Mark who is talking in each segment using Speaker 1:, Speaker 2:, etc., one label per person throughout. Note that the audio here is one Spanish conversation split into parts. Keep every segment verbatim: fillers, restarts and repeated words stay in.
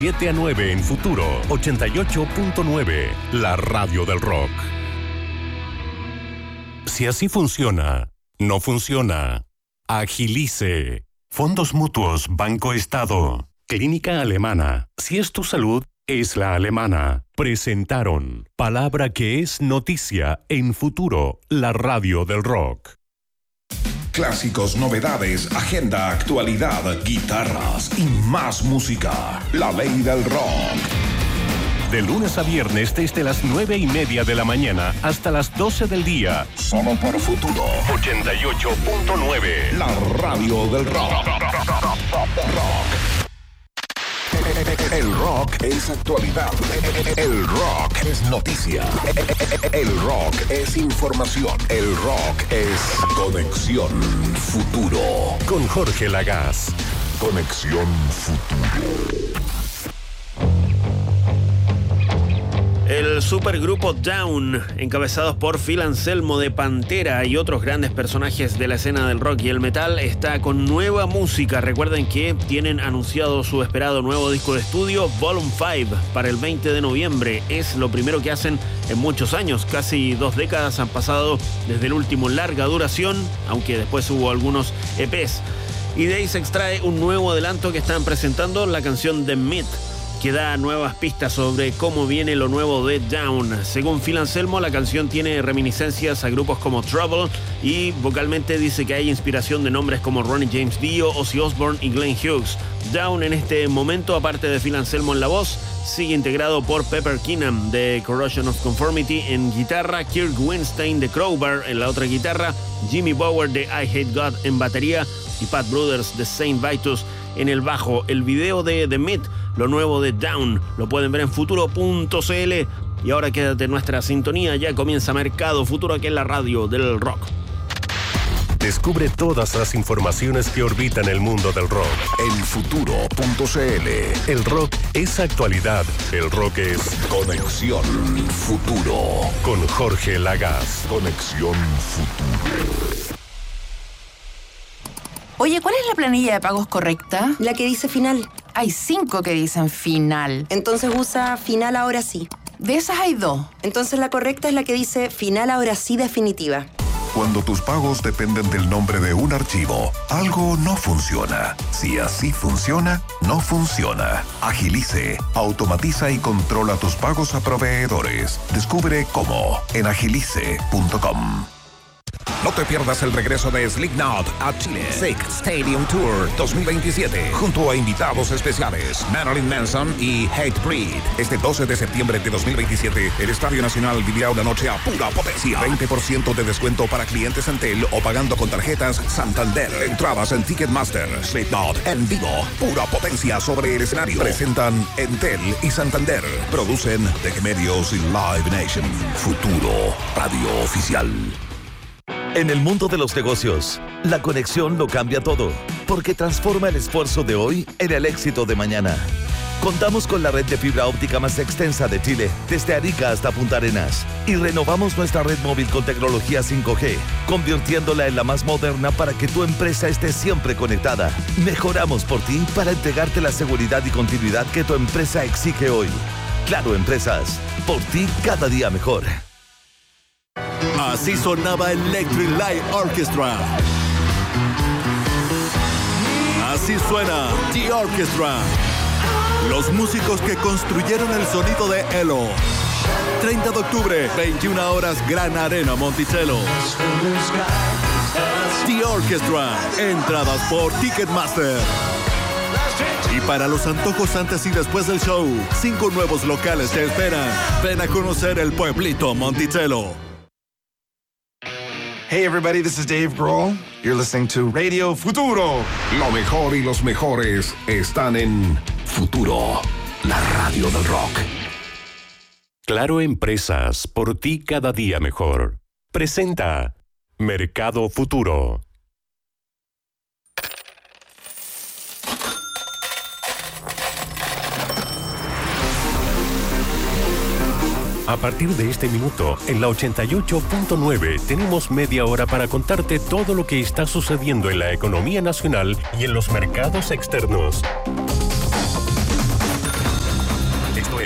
Speaker 1: siete a nueve en Futuro ochenta y ocho punto nueve, la radio del rock. Si así funciona, no funciona. Agilice. Fondos Mutuos Banco Estado. Clínica Alemana. Si es tu salud, es la alemana. Presentaron Palabra que es noticia en Futuro, la radio del rock.
Speaker 2: Clásicos, novedades, agenda, actualidad, guitarras y más música. La ley del rock.
Speaker 1: De lunes a viernes desde las nueve y media de la mañana hasta las doce del día.
Speaker 2: Solo por Futuro
Speaker 1: ochenta y ocho punto nueve.
Speaker 2: La radio del rock. Rock. El rock es actualidad. El rock es noticia. El rock es información. El rock es Conexión Futuro.
Speaker 1: Con Jorge Lagaz.
Speaker 2: Conexión Futuro.
Speaker 3: El supergrupo Down, encabezados por Phil Anselmo de Pantera y otros grandes personajes de la escena del rock y el metal, está con nueva música. Recuerden que tienen anunciado su esperado nuevo disco de estudio, Volume cinco, para el veinte de noviembre. Es lo primero que hacen en muchos años. Casi dos décadas han pasado desde el último larga duración, aunque después hubo algunos E Pes. Y de ahí se extrae un nuevo adelanto que están presentando, la canción The Myth, que da nuevas pistas sobre cómo viene lo nuevo de Down. Según Phil Anselmo, la canción tiene reminiscencias a grupos como Trouble y vocalmente dice que hay inspiración de nombres como Ronnie James Dio, Ozzy Osbourne y Glenn Hughes. Down en este momento, aparte de Phil Anselmo en la voz, sigue integrado por Pepper Keenan de Corrosion of Conformity en guitarra, Kirk Windstein de Crowbar en la otra guitarra, Jimmy Bower de I Hate God en batería y Pat Brothers de Saint Vitus en el bajo. El video de The Myth, lo nuevo de Down, lo pueden ver en futuro punto c l. Y ahora quédate en nuestra sintonía, ya comienza Mercado Futuro aquí en la radio del rock.
Speaker 1: Descubre todas las informaciones que orbitan el mundo del rock
Speaker 2: en futuro punto c l.
Speaker 1: El rock es actualidad, el rock es
Speaker 2: Conexión Futuro.
Speaker 1: Con Jorge Lagaz.
Speaker 2: Conexión Futuro.
Speaker 4: Oye, ¿cuál es la planilla de pagos correcta?
Speaker 5: La que dice final.
Speaker 4: Hay cinco que dicen final.
Speaker 5: Entonces usa final ahora sí.
Speaker 4: De esas hay dos.
Speaker 5: Entonces la correcta es la que dice final ahora sí definitiva.
Speaker 2: Cuando tus pagos dependen del nombre de un archivo, algo no funciona. Si así funciona, no funciona. Agilice, automatiza y controla tus pagos a proveedores. Descubre cómo en agilice punto com. No te pierdas el regreso de Slipknot a Chile. Sick Stadium Tour dos mil veintisiete. Junto a invitados especiales, Marilyn Manson y Hatebreed. Este doce de septiembre de dos mil veintisiete, el Estadio Nacional vivirá una noche a pura potencia. veinte por ciento de descuento para clientes Entel o pagando con tarjetas Santander. Entradas en Ticketmaster. Slipknot en vivo. Pura potencia sobre el escenario. Presentan Entel y Santander. Producen The Medios y Live Nation. Futuro Radio Oficial.
Speaker 6: En el mundo de los negocios, la conexión lo cambia todo, porque transforma el esfuerzo de hoy en el éxito de mañana. Contamos con la red de fibra óptica más extensa de Chile, desde Arica hasta Punta Arenas, y renovamos nuestra red móvil con tecnología cinco G, convirtiéndola en la más moderna para que tu empresa esté siempre conectada. Mejoramos por ti para entregarte la seguridad y continuidad que tu empresa exige hoy. Claro Empresas, por ti cada día mejor.
Speaker 7: Así sonaba Electric Light Orchestra. Así suena The Orchestra. Los músicos que construyeron el sonido de Elo. treinta de octubre, veintiuna horas, Gran Arena Monticello. The Orchestra. Entradas por Ticketmaster. Y para los antojos antes y después del show, cinco nuevos locales te esperan. Ven a conocer el pueblito Monticello.
Speaker 8: Hey everybody, this is Dave Grohl. You're listening to Radio Futuro.
Speaker 2: Lo mejor y los mejores están en Futuro, la radio del rock.
Speaker 1: Claro Empresas, por ti cada día mejor. Presenta Mercado Futuro. A partir de este minuto, en la ochenta y ocho punto nueve, tenemos media hora para contarte todo lo que está sucediendo en la economía nacional y en los mercados externos.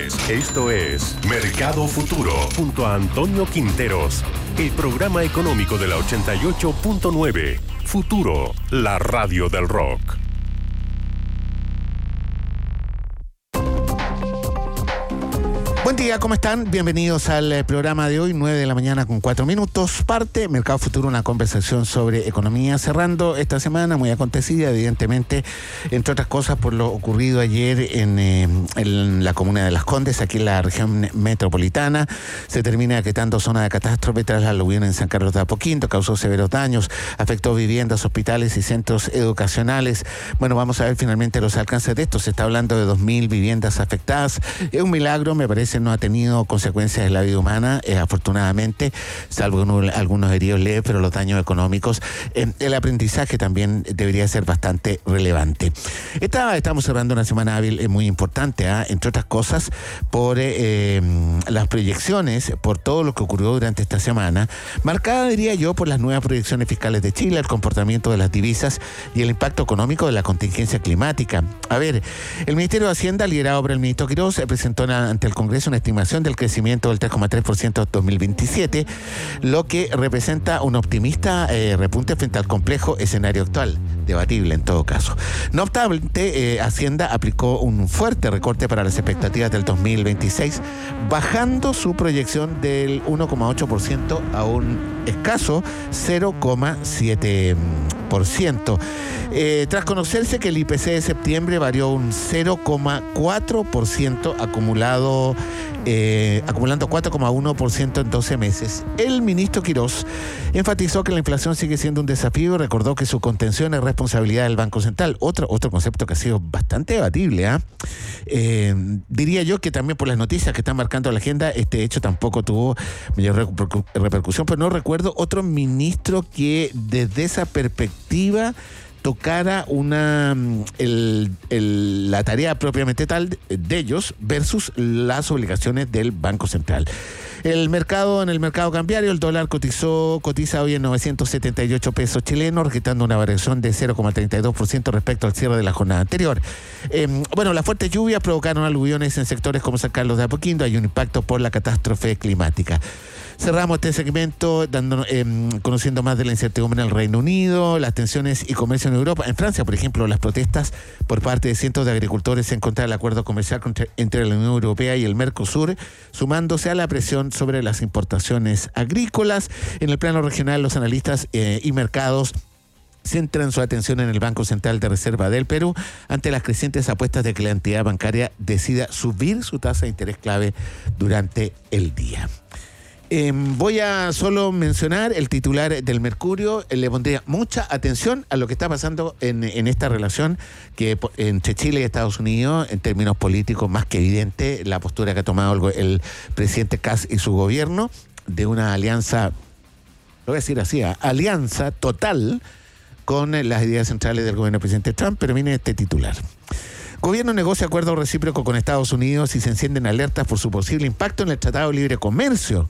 Speaker 1: tardes. Esto es Mercado Futuro junto a Antonio Quinteros, el programa económico de la ochenta y ocho punto nueve. Futuro, la radio del rock.
Speaker 9: Buen día, ¿cómo están? Bienvenidos al programa de hoy, nueve de la mañana con cuatro minutos. Parte Mercado Futuro, una conversación sobre economía, cerrando esta semana muy acontecida, evidentemente, entre otras cosas, por lo ocurrido ayer en, eh, en la comuna de Las Condes, aquí en la región metropolitana. Se termina decretando zona de catástrofe tras la aluvión en San Carlos de Apoquindo, causó severos daños, afectó viviendas, hospitales y centros educacionales. Bueno, vamos a ver finalmente los alcances de esto. Se está hablando de dos mil viviendas afectadas. Es un milagro, me parece. No ha tenido consecuencias en la vida humana, eh, afortunadamente, salvo uno, algunos heridos leves, pero los daños económicos, eh, el aprendizaje también debería ser bastante relevante. Esta, estamos cerrando una semana hábil eh, muy importante, ¿eh? entre otras cosas, por eh, eh, las proyecciones, por todo lo que ocurrió durante esta semana, marcada, diría yo, por las nuevas proyecciones fiscales de Chile, el comportamiento de las divisas y el impacto económico de la contingencia climática. A ver, el Ministerio de Hacienda, liderado por el ministro Quirós, presentó ante el Congreso una estimación del crecimiento del tres coma tres por ciento en dos mil veintisiete, lo que representa un optimista eh, repunte frente al complejo escenario actual, debatible en todo caso. No obstante, eh, Hacienda aplicó un fuerte recorte para las expectativas del dos mil veintiséis, bajando su proyección del uno coma ocho por ciento a un escaso cero coma siete por ciento. Eh, tras conocerse que el I P C de septiembre varió un cero coma cuatro por ciento acumulado, eh, acumulando cuatro coma uno por ciento en doce meses, el ministro Quirós enfatizó que la inflación sigue siendo un desafío y recordó que su contención es responsabilidad del Banco Central. Otro, otro concepto que ha sido bastante debatible. ¿eh? Eh, diría yo que también por las noticias que están marcando la agenda, este hecho tampoco tuvo mayor repercu- repercusión, pero no recuerdo otro ministro que desde esa perspectiva tocara una el, el, la tarea propiamente tal de ellos versus las obligaciones del Banco Central. El mercado, en el mercado cambiario, el dólar cotizó, cotiza hoy en novecientos setenta y ocho pesos chilenos, registrando una variación de cero coma treinta y dos por ciento respecto al cierre de la jornada anterior. Eh, bueno, las fuertes lluvias provocaron aluviones en sectores como San Carlos de Apoquindo. Hay un impacto por la catástrofe climática. Cerramos este segmento dando, eh, conociendo más de la incertidumbre en el Reino Unido, las tensiones y comercio en Europa. En Francia, por ejemplo, las protestas por parte de cientos de agricultores en contra del acuerdo comercial contra, entre la Unión Europea y el Mercosur, sumándose a la presión sobre las importaciones agrícolas. En el plano regional, los analistas eh, y mercados centran su atención en el Banco Central de Reserva del Perú ante las crecientes apuestas de que la entidad bancaria decida subir su tasa de interés clave durante el día. Eh, voy a solo mencionar el titular del Mercurio. Eh, le pondría mucha atención a lo que está pasando en, en esta relación que entre Chile y Estados Unidos, en términos políticos, más que evidente la postura que ha tomado el, el presidente Kast y su gobierno de una alianza, lo voy a decir así, ¿eh? alianza total con las ideas centrales del gobierno del presidente Trump. Pero viene este titular. Gobierno negocia acuerdo recíproco con Estados Unidos y se encienden alertas por su posible impacto en el Tratado de Libre Comercio.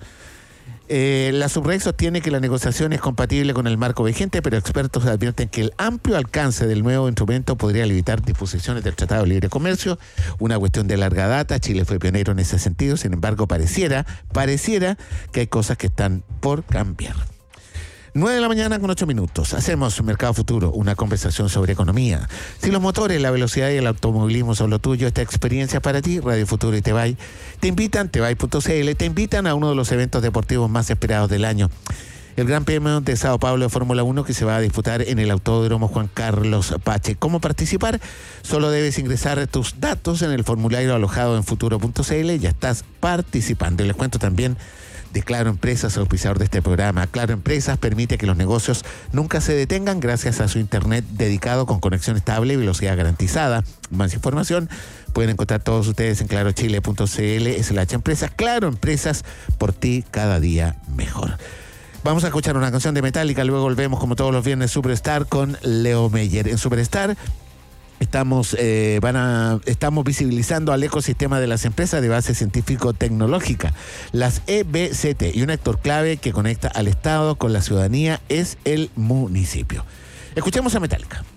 Speaker 9: Eh, la Subred sostiene que la negociación es compatible con el marco vigente, pero expertos advierten que el amplio alcance del nuevo instrumento podría limitar disposiciones del Tratado de Libre Comercio, una cuestión de larga data. Chile fue pionero en ese sentido, sin embargo, pareciera, pareciera que hay cosas que están por cambiar. nueve de la mañana con ocho minutos. Hacemos Mercado Futuro, una conversación sobre economía. Si los motores, la velocidad y el automovilismo son lo tuyo, esta experiencia para ti, Radio Futuro y Tebay te invitan, tebay punto c l, te invitan a uno de los eventos deportivos más esperados del año. El Gran Premio de Sao Paulo de Fórmula uno, que se va a disputar en el Autódromo Juan Carlos Pache. ¿Cómo participar? Solo debes ingresar tus datos en el formulario alojado en futuro punto c l y ya estás participando. Y les cuento también de Claro Empresas, auspiciador de este programa. Claro Empresas permite que los negocios nunca se detengan gracias a su internet dedicado con conexión estable y velocidad garantizada. Más información pueden encontrar todos ustedes en claro chile punto c l slash empresas. Claro Empresas, por ti cada día mejor. Vamos a escuchar una canción de Metallica, luego volvemos como todos los viernes Superstar con Leo Meyer. En Superstar Estamos, eh, van a, estamos visibilizando al ecosistema de las empresas de base científico-tecnológica, las E B C T, y un actor clave que conecta al Estado con la ciudadanía es el municipio. Escuchemos a Metallica.